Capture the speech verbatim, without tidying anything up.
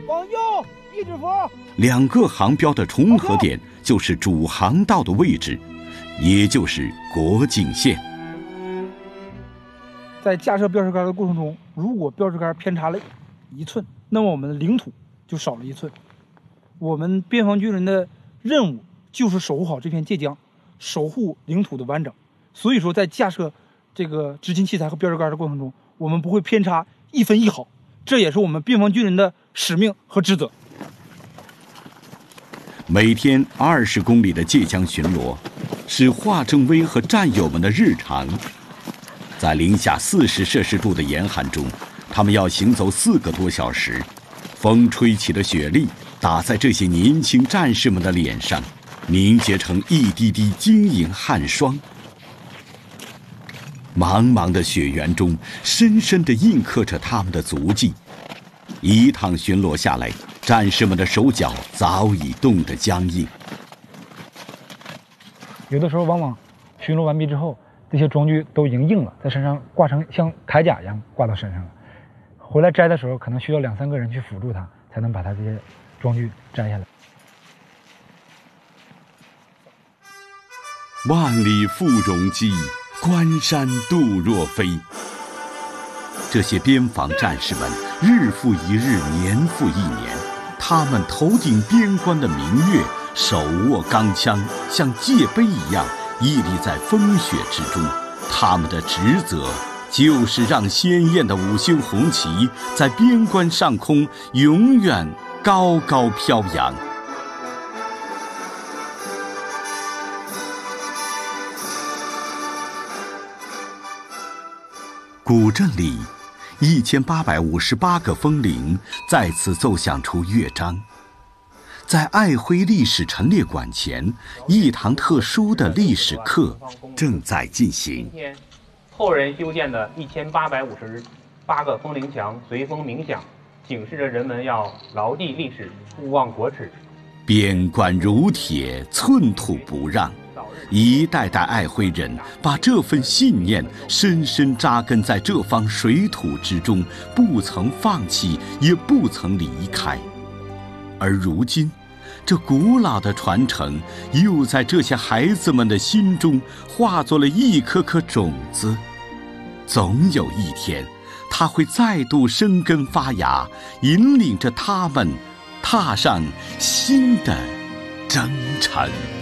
往右一指符。 两个航标的重合点就是主航道的位置，也就是国境线。 在架设标识杆的过程中，如果标识杆偏差了一寸，那么我们的领土就少了一寸。我们边防军人的任务就是守护好这片界江，守护领土的完整。所以说，在架设这个执勤器材和标识杆的过程中，我们不会偏差一分一毫，这也是我们边防军人的使命和职责。 每天二十公里的界江巡逻，是华正威和战友们的日常。在零下四十摄氏度的严寒中，他们要行走四个多小时，风吹起的雪粒打在这些年轻战士们的脸上，凝结成一滴滴晶莹汗霜。茫茫的雪原中，深深地印刻着他们的足迹。一趟巡逻下来，战士们的手脚早已冻得僵硬。 有的时候，往往巡逻完毕之后，这些装具都已经硬了，在身上挂成像铠甲一样挂到身上了。回来摘的时候，可能需要两三个人去辅助他，才能把他这些装具摘下来。 万里赴戎机，关山度若飞。这些边防战士们日复一日，年复一年，他们头顶边关的明月，手握钢枪，像界碑一样屹立在风雪之中。他们的职责就是让鲜艳的五星红旗在边关上空永远高高飘扬。古镇里，一千八百五十八个风铃再次奏响出乐章。在爱辉历史陈列馆前，一堂特殊的历史课正在进行。 今天，后人修建的一千八百五十八个风铃墙随风鸣响，警示着人们要牢记历史，勿忘国耻。 边关如铁，寸土不让。一代代爱辉人把这份信念深深扎根在这方水土之中，不曾放弃，也不曾离开。而如今，这古老的传承又在这些孩子们的心中化作了一颗颗种子。总有一天，它会再度生根发芽，引领着他们踏上新的征程。